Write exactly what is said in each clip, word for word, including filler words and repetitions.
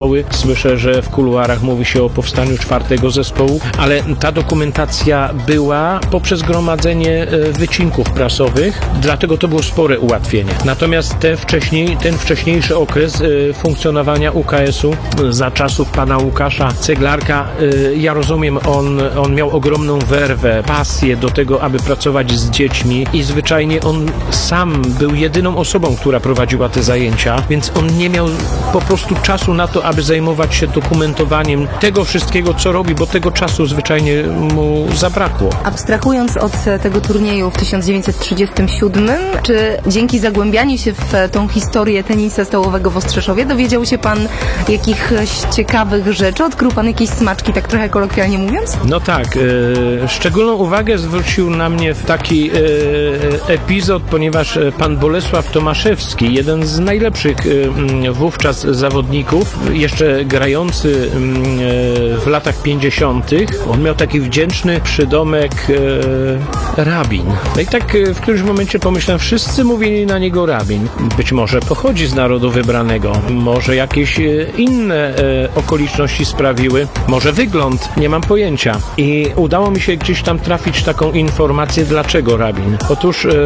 powstały. Słyszę, że w kuluarach mówi się o powstaniu czwartego zespołu, ale ta dokumentacja była poprzez gromadzenie wycinków prasowych, dlatego to było spore ułatwienie. Natomiast ten, wcześniej, ten wcześniejszy okres funkcjonowania U K S-u za czasów pana Łukasza Ceglarka, ja rozumiem, on, on miał ogromną werwę, pasję do tego, aby pracować z dziećmi i zwyczajnie on sam był jedyną osobą, która prowadziła te zajęcia, więc on nie miał po prostu czasu na to, aby zajmować się dokumentowaniem tego wszystkiego, co robi, bo tego czasu zwyczajnie mu zabrakło. Abstrahując od tego turnieju w tysiąc dziewięćset trzydziestym siódmym, czy dzięki zagłębianiu się w tą historię tenisa stołowego w Ostrzeszowie dowiedział się pan jakichś ciekawych rzeczy? Odkrył pan jakieś smaczki, tak trochę kolokwialnie mówiąc? No tak. E, szczególną uwagę zwrócił na mnie taki e, epizod, ponieważ pan Bolesław Tomaszewski, jeden z najlepszych e, wówczas zawodników, jeszcze grający e, w latach pięćdziesiątych, on miał taki wdzięczny przydomek e, Rabin. No i tak e, w którymś momencie pomyślałem, wszyscy mówili na niego Rabin. Być może pochodzi z narodu wybranego, może jakieś e, inne e, okoliczności sprawiły, może wygląd, nie mam pojęcia. I udało mi się gdzieś tam trafić taką informację, dlaczego Rabin. Otóż e,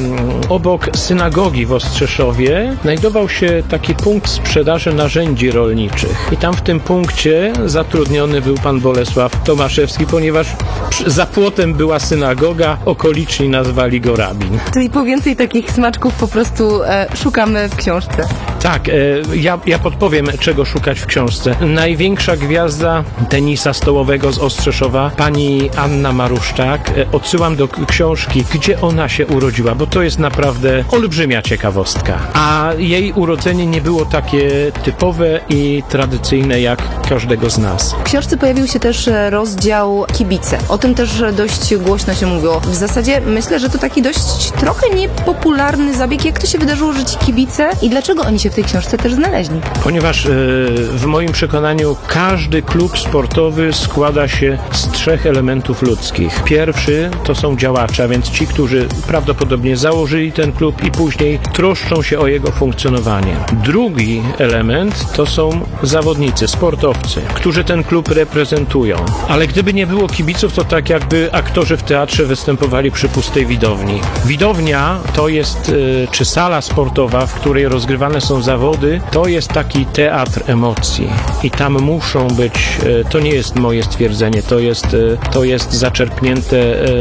obok synagogi w Ostrzeszowie znajdował się taki punkt sprzedaży narzędzi rolniczych. I tam w tym punkcie zatrudniony był pan Bolesław Tomaszewski, ponieważ za płotem była synagoga, okoliczni nazwali go Rabin. Czyli po więcej takich smaczków po prostu e, szukamy w książce. Tak, e, ja, ja podpowiem, czego szukać w książce. Największa gwiazda tenisa stołowego z Ostrzeszowa, pani Anna Maruszczak. E, odsyłam do książki, gdzie ona się urodziła, bo to jest naprawdę olbrzymia ciekawostka. A jej urodzenie nie było takie typowe i tradycyjne jak każdego z nas. W książce pojawił się też rozdział kibice. O tym też dość głośno się mówiło. W zasadzie myślę, że to taki dość trochę niepopularny zabieg. Jak to się wydarzyło, że ci kibice i dlaczego oni się w tej książce też znaleźli? Ponieważ yy, w moim przekonaniu każdy klub sportowy składa się z trzech elementów ludzkich. Pierwszy to są działacze, a więc ci, którzy prawdopodobnie założyli ten klub i później troszczą się o jego funkcjonowanie. Drugi element to są zawodnicy, sportowcy, którzy ten klub reprezentują. Ale gdyby nie było kibiców, to tak jakby aktorzy w teatrze występowali przy pustej widowni. Widownia to jest, yy, czy sala sportowa, w której rozgrywane są zawody, to jest taki teatr emocji. I tam muszą być, yy, to nie jest moje stwierdzenie, to jest, yy, to jest zaczerpnięte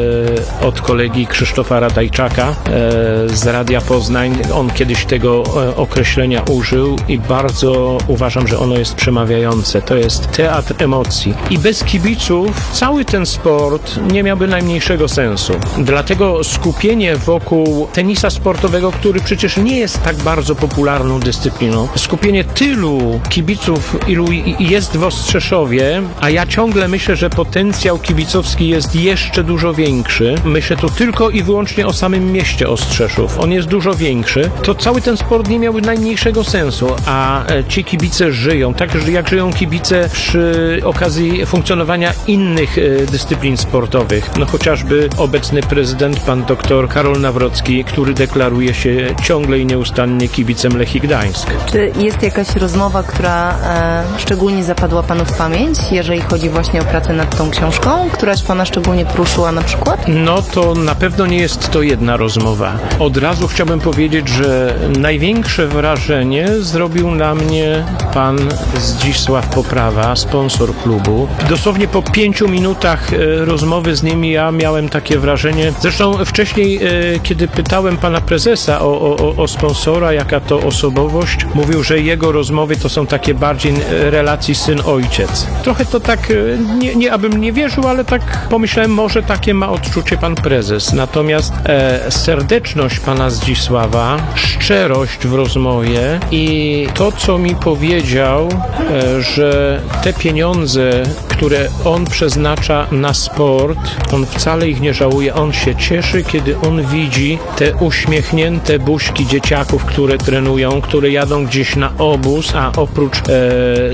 yy, od kolegi Krzysztofa Radajczaka yy, z Radia Poznań. On kiedyś tego yy, określenia użył i bardzo uważam, że ono jest przemawiające. To jest teatr emocji. I bez kibiców cały ten sport nie miałby najmniejszego sensu. Dlatego skupienie wokół tenisa sportowego, który przecież nie jest tak bardzo popularną dyscypliną, skupienie tylu kibiców, ilu jest w Ostrzeszowie, a ja ciągle myślę, że potencjał kibicowski jest jeszcze dużo większy. Myślę tu tylko i wyłącznie o samym mieście Ostrzeszów. On jest dużo większy. To cały ten sport nie miałby najmniejszego sensu, a ci kibice żyją, tak jak żyją kibice przy okazji funkcjonowania innych dyscyplin sportowych. No chociażby obecny prezydent, pan doktor Karol Nawrocki, który deklaruje się ciągle i nieustannie kibicem Lechii Gdańsk. Czy jest jakaś rozmowa, która e, szczególnie zapadła panu w pamięć, jeżeli chodzi właśnie o pracę nad tą książką? Któraś pana szczególnie poruszyła na przykład? No to na pewno nie jest to jedna rozmowa. Od razu chciałbym powiedzieć, że największe wrażenie zrobił na mnie pan Zdzisław Poprawa, sponsor klubu. Dosłownie po pięciu minutach e, rozmowy z nim ja miałem takie wrażenie. Zresztą wcześniej, e, kiedy pytałem pana prezesa o, o, o sponsora, jaka to osobowość, mówił, że jego rozmowy to są takie bardziej relacji syn-ojciec. Trochę to tak, nie, nie abym nie wierzył, ale tak pomyślałem, może takie ma odczucie pan prezes. Natomiast e, serdeczność pana Zdzisława, szczerość w rozmowie i to, co mi powiedział, e, że te pieniądze, które on przeznacza na sport, on wcale ich nie żałuje, on się cieszy, kiedy on widzi te uśmiechnięte buźki dzieciaków, które trenują, które jadą gdzieś na obóz, a oprócz e,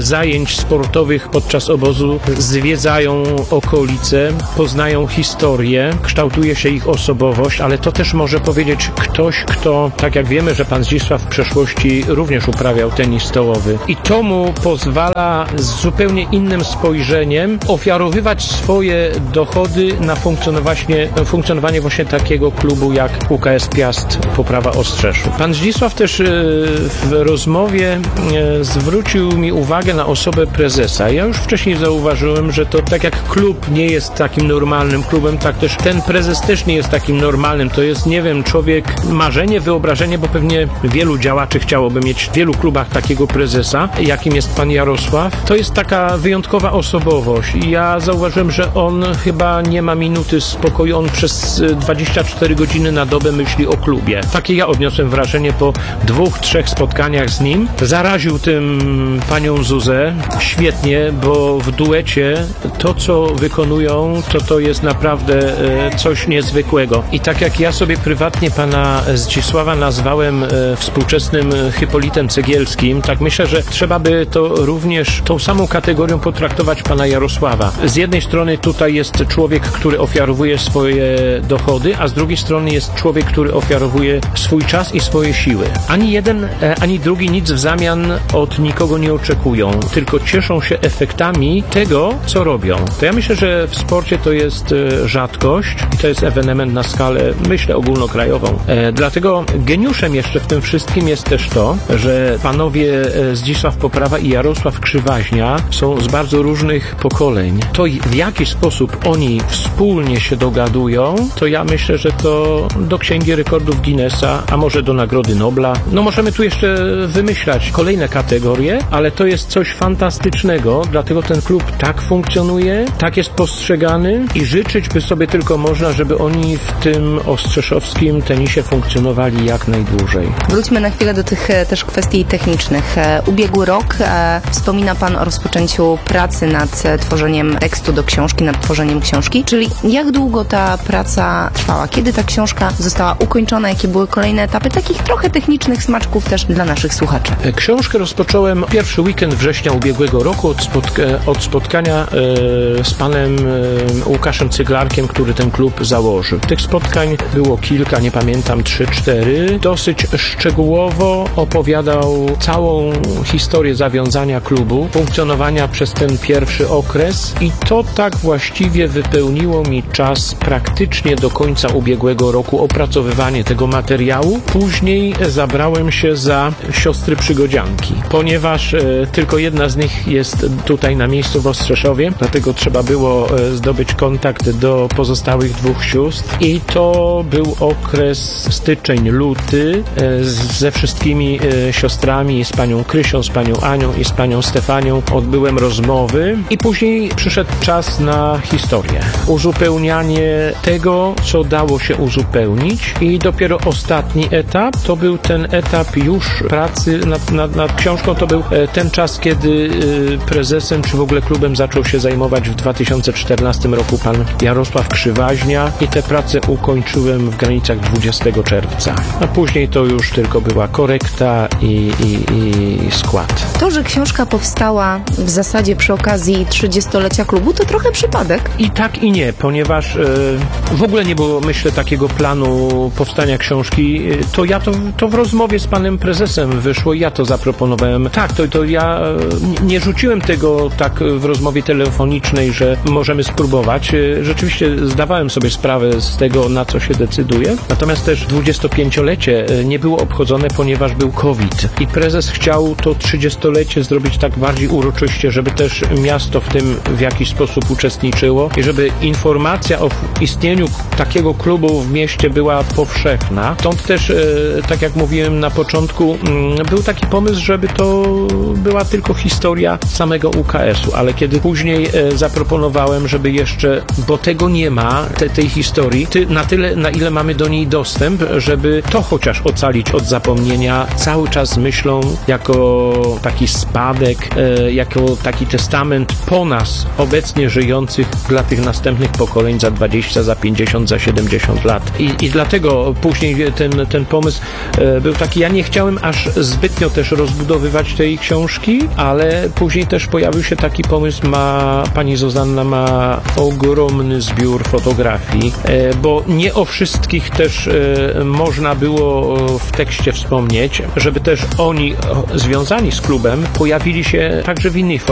zajęć sportowych podczas obozu zwiedzają okolice, poznają historię, kształtuje się ich osobowość, ale to też może powiedzieć ktoś, kto, tak jak wiemy, że pan Zdzisław w przeszłości również uprawiał tenis stołowy i to mu pozwala z zupełnie innym spojrzeniem ofiarowywać swoje dochody na funkcjonowanie, funkcjonowanie właśnie takiego klubu jak U K S Piast Poprawa Ostrzeszów. Pan Zdzisław też w rozmowie zwrócił mi uwagę na osobę prezesa. Ja już wcześniej zauważyłem, że to tak jak klub nie jest takim normalnym klubem, tak też ten prezes też nie jest takim normalnym. To jest, nie wiem, człowiek, marzenie, wyobrażenie, bo pewnie wielu działaczy chciałoby mieć w wielu klubach takiego prezesa, jakim jest pan Jarosław. To jest taka wyjątkowa osobowość i ja zauważyłem, że on chyba nie ma minuty spokoju. On przez dwadzieścia cztery godziny na dobę myśli o klubie. Takie ja odniosłem wrażenie po dwóch, trzech spotkaniach z nim. Zaraził tym panią Zuzę świetnie, bo w duecie to, co wykonują, to to jest naprawdę e, coś niezwykłego. I tak jak ja sobie prywatnie pana Zdzisława nazwałem e, współczesnym Hypolitem Cegielskim, tak myślę, że trzeba by to również tą samą kategorią potraktować pana Jarosława. Z jednej strony tutaj jest człowiek, który ofiarowuje swoje dochody, a z drugiej strony jest człowiek, który ofiarowuje swój czas i swoje siły. Ani jeden, ani drugi nic w zamian od nikogo nie oczekują, tylko cieszą się efektami tego, co robią. To ja myślę, że w sporcie to jest rzadkość i to jest ewenement na skalę, myślę, ogólnokrajową. E, dlatego geniuszem jeszcze w tym wszystkim jest też to, że panowie Zdzisław Poprawa i Jarosław Krzywaźnia są z bardzo różnych pokoleń. To w jaki sposób oni wspólnie się dogadują, to ja myślę, że to do Księgi Rekordów Guinnessa, a może do Nagrody Nobla. No możemy tu jeszcze wymyślać kolejne kategorie, ale to jest coś fantastycznego, dlatego ten klub tak funkcjonuje, tak jest postrzegany i życzyć by sobie tylko można, żeby oni w tym ostrzeszowskim tenisie funkcjonowali jak najdłużej. Wróćmy na chwilę do tych też kwestii technicznych. Ubiegły rok, wspomina pan o rozpoczęciu pracy nad tworzeniem tekstu do książki, nad tworzeniem książki, czyli jak długo ta praca trwała? Kiedy ta książka została ukończona? Jakie były kolejne etapy takich trochę technicznych smaczków też dla naszych słuchaczy? Książkę rozpocząłem pierwszy weekend września ubiegłego roku od, spotka od spotkania e, z panem e, Łukaszem Cyglarkiem, który ten klub założył. Tych spotkań było kilka, nie pamiętam, trzy, cztery. Dosyć szczegółowo opowiadał całą historię zawiązania klubu, funkcjonowania przez ten pierwszy okres i to tak właściwie wypełniło mi czas praktycznie do końca ubiegłego roku opracowywanie tego materiału. Później zabrałem się za Siostry Przygodzianki, ponieważ e, tylko jedna z nich jest tutaj na miejscu w Ostrzeszowie, dlatego trzeba było e, zdobyć kontakt do pozostałych dwóch sióstr i to był okres styczeń, luty e, ze wszystkimi e, siostrami, z panią Krysią, z panią Anią i z panią Stefanią odbyłem rozmowy i później przyszedł czas na historię. Uzupełnianie tego, co dało się uzupełnić i dopiero ostatni etap to był ten etap już pracy nad, nad, nad książką, to był ten czas, kiedy prezesem czy w ogóle klubem zaczął się zajmować w dwa tysiące czternastym roku pan Jarosław Krzywaźnia i tę pracę ukończyłem w granicach dwudziestego czerwca. A później to już tylko była korekta i, i, i skład. To, że książka powstała w zasadzie przy okazji trzydziestolecia klubu, to trochę przypadek. I tak i nie, ponieważ e, w ogóle nie było, myślę, takiego planu powstania książki. To ja to, to w rozmowie z panem prezesem wyszło i ja to zaproponowałem. Tak, to, to ja nie rzuciłem tego tak w rozmowie telefonicznej, że możemy spróbować. Rzeczywiście zdawałem sobie sprawę z tego, na co się decyduje. Natomiast też dwudziestopięciolecie nie było obchodzone, ponieważ był COVID. I prezes chciał to trzydziestolecie zrobić tak bardziej uroczyście, żeby też miasto w tym w jakiś sposób uczestniczyło i żeby informacja o istnieniu takiego klubu w mieście była powszechna. Stąd też, tak jak mówiłem na początku, był taki pomysł, żeby to była tylko historia samego U K S u, ale kiedy później zaproponowałem, żeby jeszcze, bo tego nie ma, te, tej historii, ty, na tyle, na ile mamy do niej dostęp, żeby to chociaż ocalić od zapomnienia, cały czas z myślą jako taki spadek, jako taki testament po nas, obecnie żyjących, dla tych następnych pokoleń za dwadzieścia, za pięćdziesiąt, za siedemdziesiąt lat. I, i dlatego później ten, ten pomysł był taki, ja nie chciałem aż zbytnio też rozbudowywać tej książki, ale później też pojawił się taki pomysł, ma pani Zuzanna ma ogromny zbiór fotografii, e, bo nie o wszystkich też e, można było w tekście wspomnieć, żeby też oni o, związani z klubem pojawili się także w innych